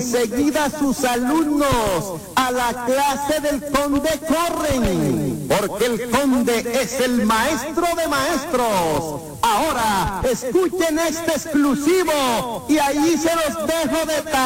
enseguida sus alumnos a la clase del conde corren, porque el conde es el maestro de maestros. Ahora escuchen este exclusivo y ahí se los dejo de tarea.